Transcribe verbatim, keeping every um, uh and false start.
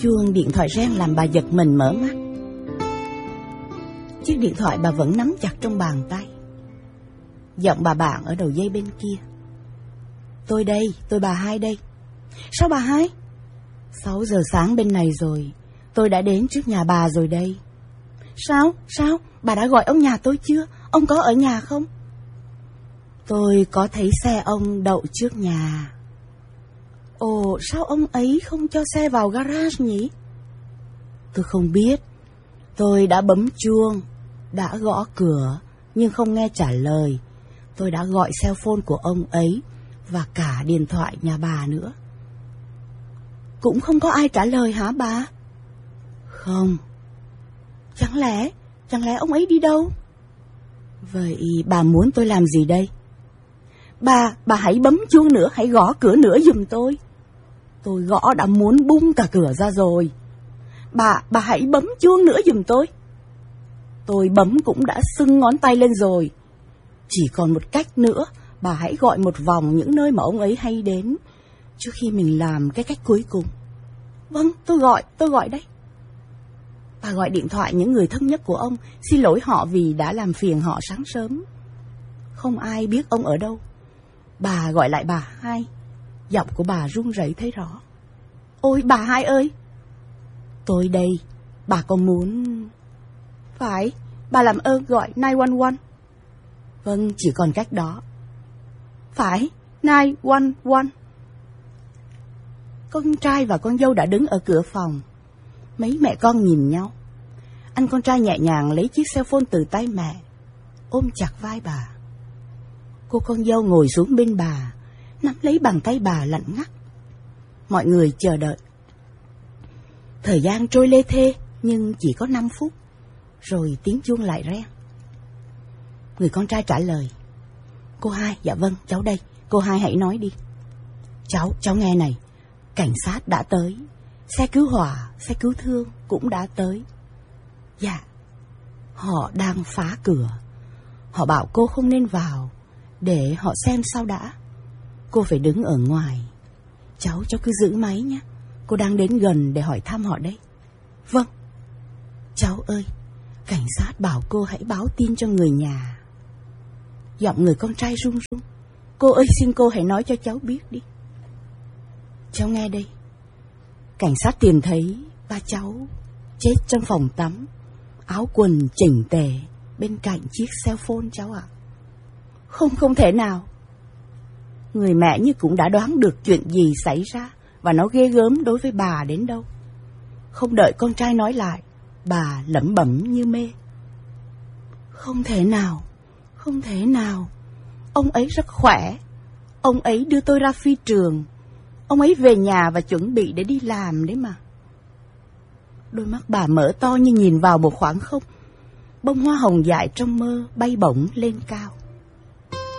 chuông điện thoại reng làm bà giật mình mở mắt. Chiếc điện thoại bà vẫn nắm chặt trong bàn tay. Giọng bà bạn ở đầu dây bên kia. Tôi đây, tôi bà Hai đây. Sao bà Hai? Sáu giờ sáng bên này rồi. Tôi đã đến trước nhà bà rồi đây. Sao? Sao? Bà đã gọi ông nhà tôi chưa? Ông có ở nhà không? Tôi có thấy xe ông đậu trước nhà. Ồ, sao ông ấy không cho xe vào garage nhỉ? Tôi không biết. Tôi đã bấm chuông, đã gõ cửa, nhưng không nghe trả lời. Tôi đã gọi cell phone của ông ấy và cả điện thoại nhà bà nữa. Cũng không có ai trả lời hả bà? Không. Chẳng lẽ, chẳng lẽ ông ấy đi đâu? Vậy bà muốn tôi làm gì đây? Bà, bà hãy bấm chuông nữa, hãy gõ cửa nữa giùm tôi. Tôi gõ đã muốn bung cả cửa ra rồi. Bà, bà hãy bấm chuông nữa giùm tôi. Tôi bấm cũng đã sưng ngón tay lên rồi. Chỉ còn một cách nữa, bà hãy gọi một vòng những nơi mà ông ấy hay đến, trước khi mình làm cái cách cuối cùng. Vâng, tôi gọi, tôi gọi đây. Bà gọi điện thoại những người thân nhất của ông, xin lỗi họ vì đã làm phiền họ sáng sớm. Không ai biết ông ở đâu. Bà gọi lại bà Hai. Giọng của bà run rẩy thấy rõ. Ôi bà Hai ơi! Tôi đây, bà có muốn... Phải, bà làm ơn gọi nine one one. Vâng, chỉ còn cách đó. Phải, nine one one. Con trai và con dâu đã đứng ở cửa phòng. Mấy mẹ con nhìn nhau. Anh con trai nhẹ nhàng lấy chiếc cell phone từ tay mẹ, ôm chặt vai bà. Cô con dâu ngồi xuống bên bà, nắm lấy bàn tay bà lạnh ngắt. Mọi người chờ đợi. Thời gian trôi lê thê, nhưng chỉ có năm phút, rồi tiếng chuông lại reng. Người con trai trả lời. Cô Hai, dạ vâng, cháu đây. Cô Hai hãy nói đi. Cháu, cháu nghe này. Cảnh sát đã tới. Xe cứu hỏa, xe cứu thương cũng đã tới. Dạ. Họ đang phá cửa. Họ bảo cô không nên vào, để họ xem sao đã. Cô phải đứng ở ngoài. Cháu, cháu cứ giữ máy nhé. Cô đang đến gần để hỏi thăm họ đấy. Vâng. Cháu ơi, cảnh sát bảo cô hãy báo tin cho người nhà. Giọng người con trai run run. Cô ơi, xin cô hãy nói cho cháu biết đi. Cháu nghe đây. Cảnh sát tìm thấy ba cháu chết trong phòng tắm, áo quần chỉnh tề bên cạnh chiếc cell phone cháu ạ. À. Không, không thể nào. Người mẹ như cũng đã đoán được chuyện gì xảy ra và nó ghê gớm đối với bà đến đâu. Không đợi con trai nói lại, bà lẩm bẩm như mê. Không thể nào, không thể nào. Ông ấy rất khỏe. Ông ấy đưa tôi ra phi trường. Ông ấy về nhà và chuẩn bị để đi làm đấy mà. Đôi mắt bà mở to như nhìn vào một khoảng không. Bông hoa hồng dại trong mơ bay bổng lên cao.